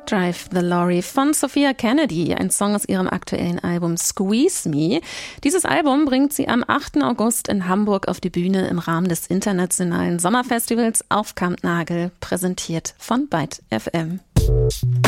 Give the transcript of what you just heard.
Drive the Lorry von Sophia Kennedy, ein Song aus ihrem aktuellen Album Squeeze Me. Dieses Album bringt sie am 8. August in Hamburg auf die Bühne im Rahmen des internationalen Sommerfestivals auf Kampnagel, präsentiert von Byte FM.